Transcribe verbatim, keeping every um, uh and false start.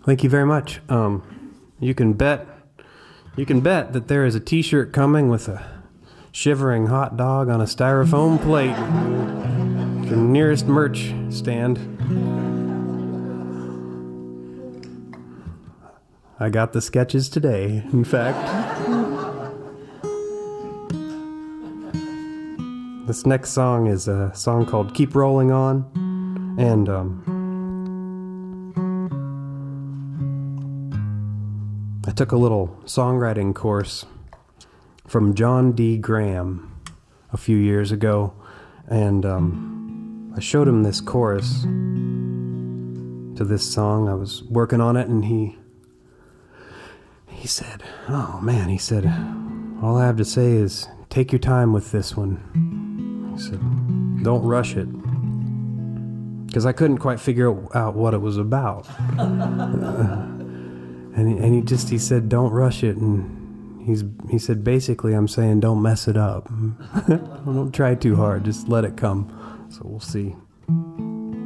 Thank you very much. Um, you can bet, you can bet that there is a T-shirt coming with a shivering hot dog on a styrofoam plate. The nearest merch stand. I got the sketches today, in fact. This next song is a song called Keep Rolling On, and um, I took a little songwriting course from John D. Graham a few years ago, and um, I showed him this chorus to this song. I was working on it, and he he said, oh man, he said, all I have to say is take your time with this one. He said, don't rush it. Because I couldn't quite figure out what it was about. uh, and, he, and he just, he said, don't rush it. And he's he said, basically, I'm saying don't mess it up. Don't try too hard. Just let it come. So we'll see.